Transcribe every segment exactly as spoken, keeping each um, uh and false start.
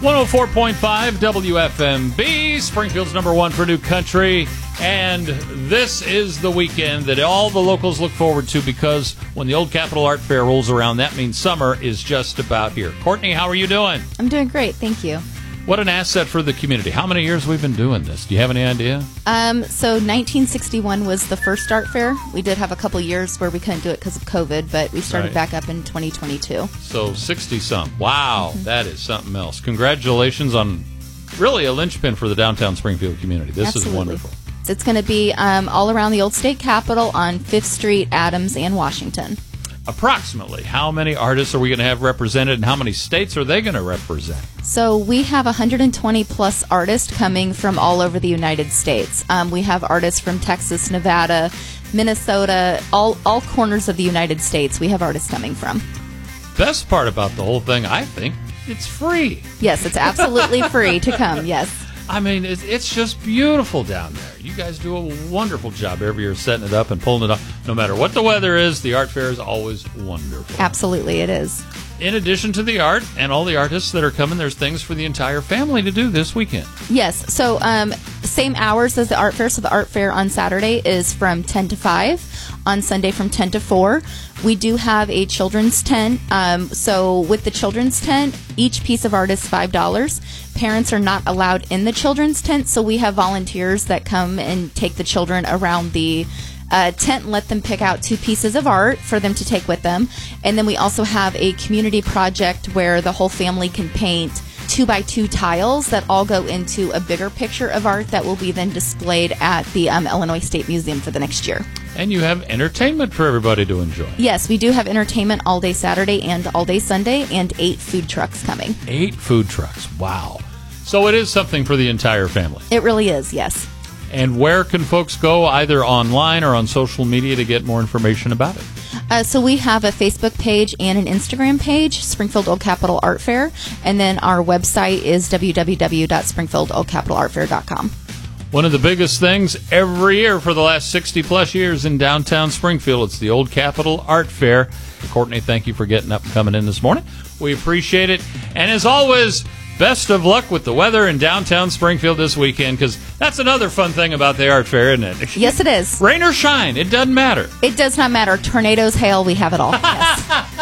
one oh four point five W F M B, Springfield's number one for new country. And this is the weekend that all the locals look forward to, because when the Old Capitol Art Fair rolls around, that means summer is just about here. Courtney, how are you doing? I'm doing great, thank you. What an asset for the community. How many years we've been doing this? Do you have any idea? Um, so nineteen sixty-one was the first art fair. We did have a couple years where we couldn't do it because of COVID, but we started Right. back up in twenty twenty-two. So sixty-some. Wow, mm-hmm. That is something else. Congratulations on really a linchpin for the downtown Springfield community. This Absolutely. is wonderful. It's going to be um, all around the old state capitol on Fifth Street, Adams, and Washington. Approximately how many artists are we going to have represented, and how many states are they going to represent? So we have one hundred twenty plus artists coming from all over the United States. Um, we have artists from Texas, Nevada, Minnesota, all, all corners of the United States we have artists coming from. Best part about the whole thing, I think, it's free. Yes, it's absolutely free to come, yes. I mean, it's, it's just beautiful down there. You guys do a wonderful job every year setting it up and pulling it off. No matter what the weather is, the art fair is always wonderful. Absolutely, it is. In addition to the art and all the artists that are coming, there's things for the entire family to do this weekend. Yes, so um, same hours as the art fair. So the art fair on Saturday is from ten to five, on Sunday from ten to four. We do have a children's tent. Um, so with the children's tent, each piece of art is five dollars. Parents are not allowed in the children's tent, so we have volunteers that come and take the children around the Uh, tent and let them pick out two pieces of art for them to take with them. And then we also have a community project where the whole family can paint two by two tiles that all go into a bigger picture of art that will be then displayed at the um, Illinois State Museum for the next year. And you have entertainment for everybody to enjoy. Yes, we do have entertainment all day Saturday and all day Sunday, and eight food trucks coming. Eight food trucks. Wow. So it is something for the entire family. It really is, yes. And where can folks go, either online or on social media, to get more information about it? Uh, so we have a Facebook page and an Instagram page, Springfield Old Capitol Art Fair, and then our website is w w w dot springfield old capitol art fair dot com. One of the biggest things every year for the last sixty plus years in downtown Springfield, it's the Old Capitol Art Fair. Courtney, thank you for getting up and coming in this morning. We appreciate it. And as always, best of luck with the weather in downtown Springfield this weekend, because that's another fun thing about the art fair, isn't it? Yes, it is. Rain or shine, it doesn't matter. It does not matter. Tornadoes, hail, we have it all. Yes.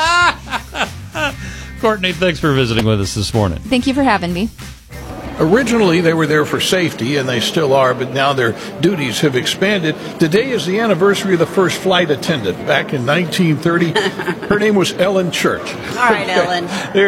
Courtney, thanks for visiting with us this morning. Thank you for having me. Originally, they were there for safety, and they still are, but now their duties have expanded. Today is the anniversary of the first flight attendant back in nineteen thirty. Her name was Ellen Church. All right, okay. Ellen. There